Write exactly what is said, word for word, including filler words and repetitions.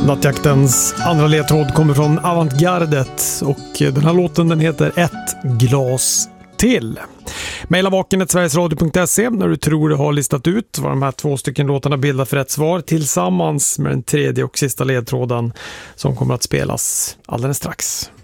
Nattjaktens andra ledtråd kommer från Avantgardet och den här låten den heter Ett glas till. Maila vaken sverigesradio punkt se när du tror du har listat ut vad de här två stycken låtarna bildar för rätt svar tillsammans med den tredje och sista ledtråden som kommer att spelas alldeles strax.